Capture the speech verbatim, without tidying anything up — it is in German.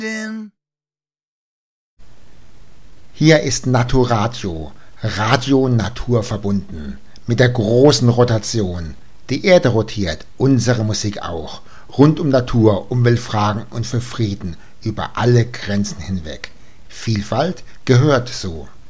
Hier ist Naturadio, Radio naturverbunden, mit der großen Rotation. Die Erde rotiert, unsere Musik auch, rund um Natur, Umweltfragen und für Frieden über alle Grenzen hinweg. Vielfalt gehört so.